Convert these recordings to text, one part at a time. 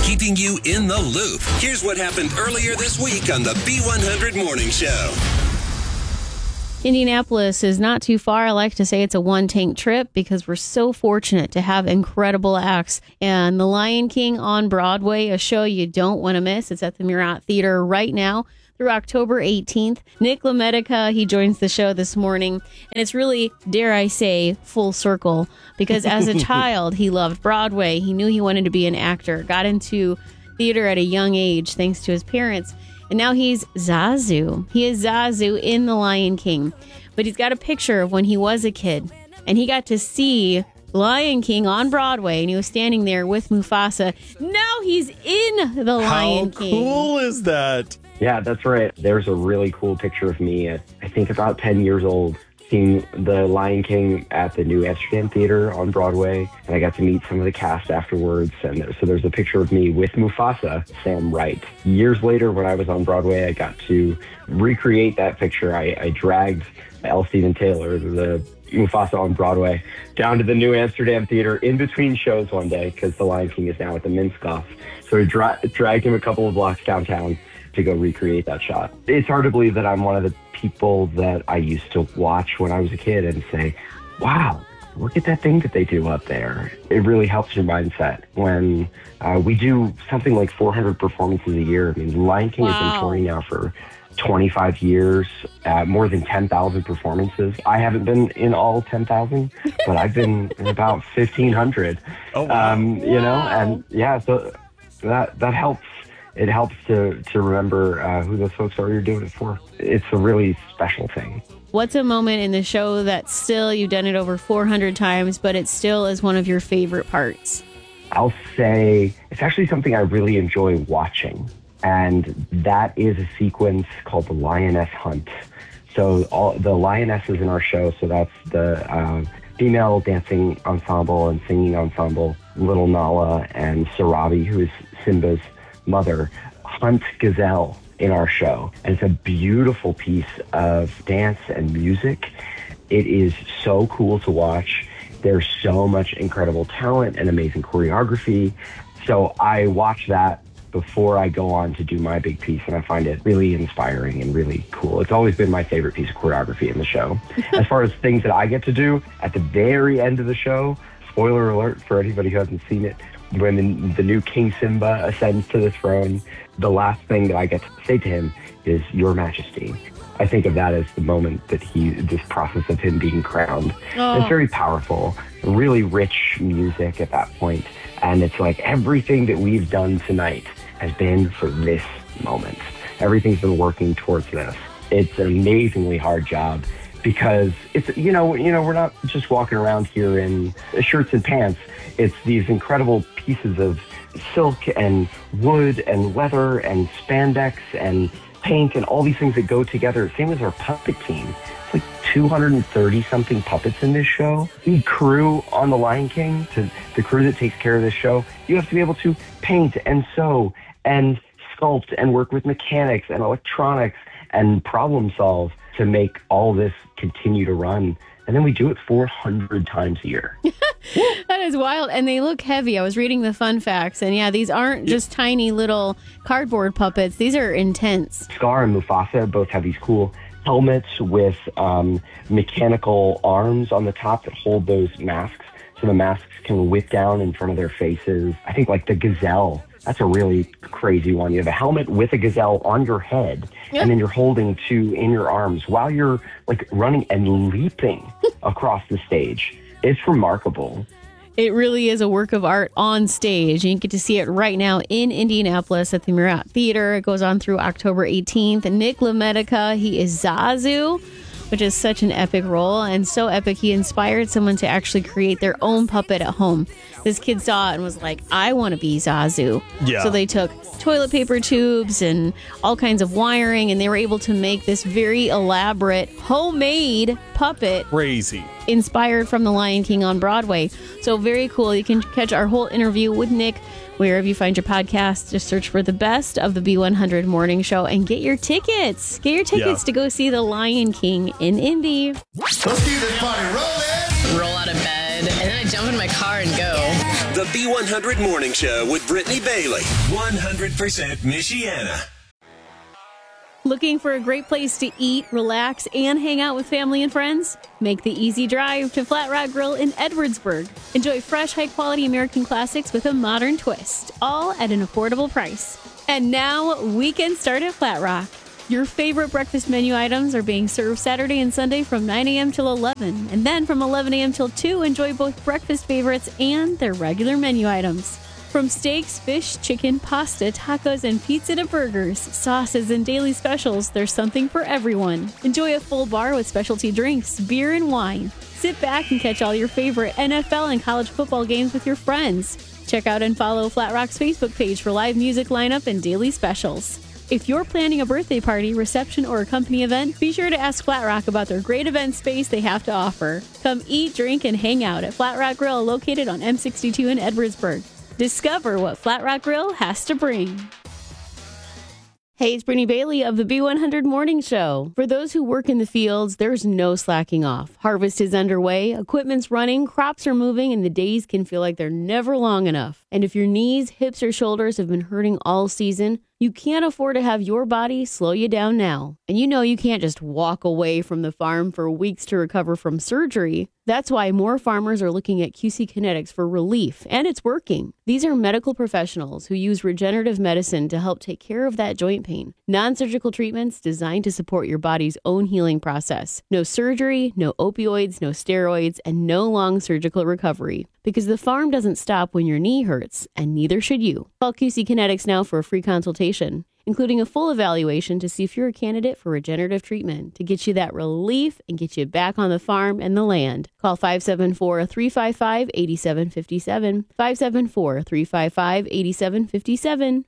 keeping you in the loop. Here's what happened earlier this week on the B100 Morning Show. Indianapolis is not too far. I like to say it's a one-tank trip because we're so fortunate to have incredible acts. And The Lion King on Broadway, a show you don't want to miss. It's at the Murat Theater right now through October 18th. Nick LaMedica, he joins the show this morning. And it's really, dare I say, full circle. Because as a child, he loved Broadway. He knew he wanted to be an actor. Got into theater at a young age thanks to his parents. And now he's Zazu. He is Zazu in The Lion King. But he's got a picture of when he was a kid. And he got to see Lion King on Broadway. And he was standing there with Mufasa. Now he's in The Lion King. How cool is that? Yeah, that's right. There's a really cool picture of me at, I think, about 10 years old, seeing The Lion King at the New Amsterdam Theater on Broadway, and I got to meet some of the cast afterwards. And so there's a picture of me with Mufasa, Sam Wright. Years later, when I was on Broadway, I got to recreate that picture. I dragged L. Steven Taylor, the Mufasa on Broadway, down to the New Amsterdam Theater in between shows one day, because The Lion King is now at the Minskoff. So I dragged him a couple of blocks downtown to go recreate that shot. It's hard to believe that I'm one of the people that I used to watch when I was a kid and say, wow, look at that thing that they do up there. It really helps your mindset when we do something like 400 performances a year. I mean, Lion King has been touring now for 25 years, more than 10,000 performances. I haven't been in all 10,000, but I've been in about 1,500. Oh, wow. You know, and yeah, so that helps. It helps to remember who those folks are you're doing it for. It's a really special thing. What's a moment in the show that still, you've done it over 400 times, but it still is one of your favorite parts? I'll say it's actually something I really enjoy watching. And that is a sequence called the Lioness Hunt. So all the lionesses in our show, so that's the female dancing ensemble and singing ensemble, Little Nala and Sarabi, who is Simba's mother, hunt gazelle in our show. And it's a beautiful piece of dance and music. It is so cool to watch. There's so much incredible talent and amazing choreography. So I watch that before I go on to do my big piece, and I find it really inspiring and really cool. It's always been my favorite piece of choreography in the show. As far as things that I get to do at the very end of the show, spoiler alert for anybody who hasn't seen it, when the new King Simba ascends to the throne, the last thing that I get to say to him is, Your Majesty. I think of that as the moment that this process of him being crowned. Oh. It's very powerful, really rich music at that point. And it's like everything that we've done tonight has been for this moment. Everything's been working towards this. It's an amazingly hard job because it's, you know, we're not just walking around here in shirts and pants. It's these incredible pieces of silk and wood and leather and spandex and paint and all these things that go together. Same as our puppet team. It's like 230 something puppets in this show. The crew on The Lion King, the crew that takes care of this show, you have to be able to paint and sew and sculpt and work with mechanics and electronics and problem solve to make all this continue to run. And then we do it 400 times a year. That is wild. And they look heavy. I was reading the fun facts. And yeah, these aren't just tiny little cardboard puppets. These are intense. Scar and Mufasa both have these cool helmets with mechanical arms on the top that hold those masks. So the masks can whip down in front of their faces. I think like the gazelle, that's a really crazy one. You have a helmet with a gazelle on your head, and then you're holding two in your arms while you're like running and leaping across the stage. It's remarkable. It really is a work of art on stage. You get to see it right now in Indianapolis at the Murat Theater. It goes on through October 18th. And Nick LaMedica, he is Zazu, which is such an epic role. And so epic, he inspired someone to actually create their own puppet at home. This kid saw it and was like, I want to be Zazu. Yeah. So they took toilet paper tubes and all kinds of wiring, and they were able to make this very elaborate homemade puppet. Crazy. Inspired from The Lion King on Broadway. So very cool. You can catch our whole interview with Nick wherever you find your podcast. Just search for the best of the B100 Morning Show and get your tickets. Get your tickets to go see The Lion King in Indy. Let's keep this party rolling. Roll out of bed, and then I jump in my car and go. The B100 Morning Show with Brittany Bailey. 100% Michiana. Looking for a great place to eat, relax, and hang out with family and friends? Make the easy drive to Flat Rock Grill in Edwardsburg. Enjoy fresh, high-quality American classics with a modern twist, all at an affordable price. And now, weekend start at Flat Rock. Your favorite breakfast menu items are being served Saturday and Sunday from 9 a.m. till 11. And then from 11 a.m. till 2, enjoy both breakfast favorites and their regular menu items. From steaks, fish, chicken, pasta, tacos, and pizza to burgers, sauces, and daily specials, there's something for everyone. Enjoy a full bar with specialty drinks, beer, and wine. Sit back and catch all your favorite NFL and college football games with your friends. Check out and follow Flat Rock's Facebook page for live music lineup and daily specials. If you're planning a birthday party, reception, or a company event, be sure to ask Flat Rock about their great event space they have to offer. Come eat, drink, and hang out at Flat Rock Grill, located on M62 in Edwardsburg. Discover what Flat Rock Grill has to bring. Hey, it's Brittany Bailey of the B100 Morning Show. For those who work in the fields, there's no slacking off. Harvest is underway, equipment's running, crops are moving, and the days can feel like they're never long enough. And if your knees, hips, or shoulders have been hurting all season, you can't afford to have your body slow you down now. And you know you can't just walk away from the farm for weeks to recover from surgery. That's why more farmers are looking at QC Kinetics for relief, and it's working. These are medical professionals who use regenerative medicine to help take care of that joint pain. Non-surgical treatments designed to support your body's own healing process. No surgery, no opioids, no steroids, and no long surgical recovery. Because the farm doesn't stop when your knee hurts, and neither should you. Call QC Kinetics now for a free consultation, including a full evaluation to see if you're a candidate for regenerative treatment to get you that relief and get you back on the farm and the land. Call 574-355-8757, 574-355-8757,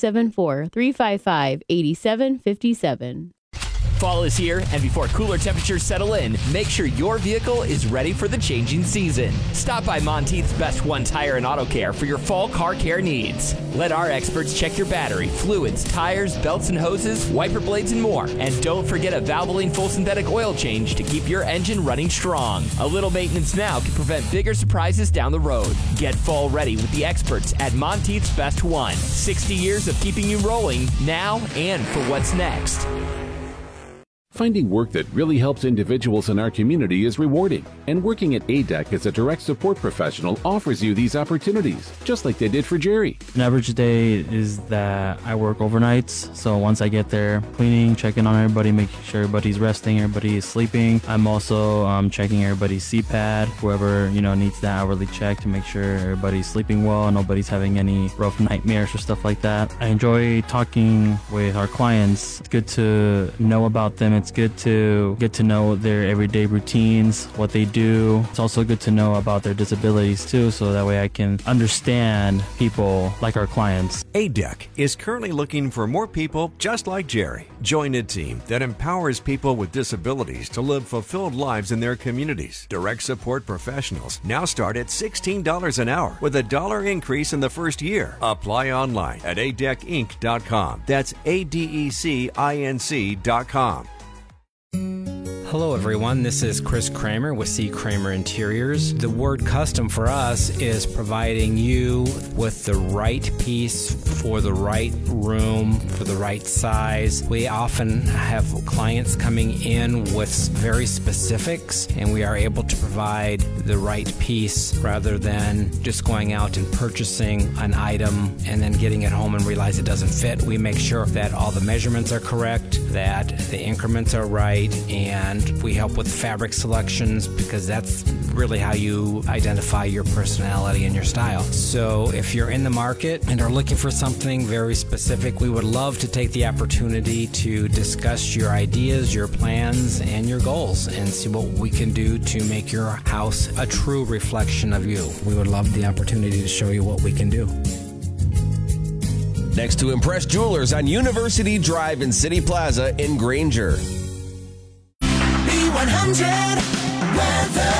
574-355-8757. Fall is here, and before cooler temperatures settle in, make sure your vehicle is ready for the changing season. Stop by Monteith's Best One Tire and Auto Care for your fall car care needs. Let our experts check your battery, fluids, tires, belts and hoses, wiper blades, and more. And don't forget a Valvoline full synthetic oil change to keep your engine running strong. A little maintenance now can prevent bigger surprises down the road. Get fall ready with the experts at Monteith's Best One. 60 years of keeping you rolling now and for what's next. Finding work that really helps individuals in our community is rewarding, and working at ADEC as a direct support professional offers you these opportunities, just like they did for Jerry. An average day is that I work overnights, so once I get there, cleaning, checking on everybody, making sure everybody's resting, everybody is sleeping. I'm also checking everybody's CPAD, whoever needs that hourly check to make sure everybody's sleeping well, nobody's having any rough nightmares or stuff like that. I enjoy talking with our clients. It's good to know about them. It's good to get to know their everyday routines, what they do. It's also good to know about their disabilities too, so that way I can understand people like our clients. ADEC is currently looking for more people just like Jerry. Join a team that empowers people with disabilities to live fulfilled lives in their communities. Direct support professionals now start at $16 an hour with a $1 increase in the first year. Apply online at adecinc.com. That's ADECINC.com. Hello everyone, this is Chris Kramer with C. Kramer Interiors. The word custom for us is providing you with the right piece for the right room, for the right size. We often have clients coming in with very specifics, and we are able to provide the right piece rather than just going out and purchasing an item and then getting it home and realize it doesn't fit. We make sure that all the measurements are correct, that the increments are right, and we help with fabric selections because that's really how you identify your personality and your style. So if you're in the market and are looking for something very specific, we would love to take the opportunity to discuss your ideas, your plans, and your goals and see what we can do to make your house a true reflection of you. We would love the opportunity to show you what we can do. Next to Impress Jewelers on University Drive in City Plaza in Granger. B100 weather.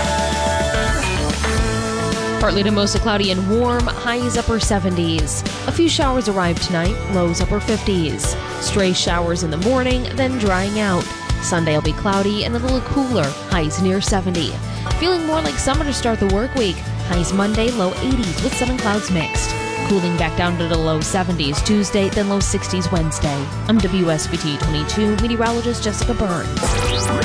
Partly to mostly cloudy and warm, highs upper 70s. A few showers arrive tonight, lows upper 50s. Stray showers in the morning, then drying out. Sunday will be cloudy and a little cooler, highs near 70. Feeling more like summer to start the work week. Highs Monday, low 80s with sun and clouds mixed. Cooling back down to the low 70s Tuesday, then low 60s Wednesday. I'm WSBT 22 meteorologist Jessica Burns.